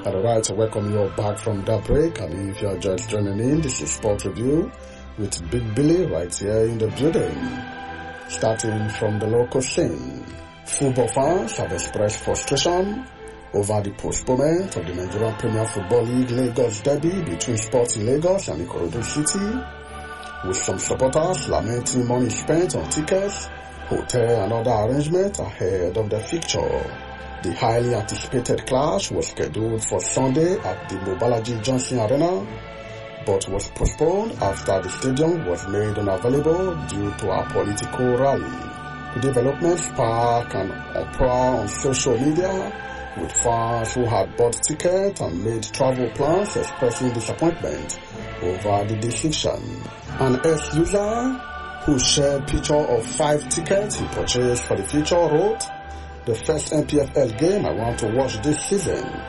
Alright, to welcome you all back from that break, and if you're just joining in, this is Sport Review with Big Billy right here in the building. Starting from the local scene, football fans have expressed frustration over the postponement of the Nigerian Premier Football League Lagos Derby between Sporting Lagos and Ikorodu City, with some supporters lamenting money spent on tickets, hotel and other arrangements ahead of the fixture. The highly anticipated clash was scheduled for Sunday at the Mobalaji Johnson Arena, but was postponed after the stadium was made unavailable due to a political rally. The development sparked an uproar on social media, with fans who had bought tickets and made travel plans expressing disappointment over the decision. An ex-user who shared picture of 5 tickets he purchased for the future wrote, "The first NPFL game I want to watch this season.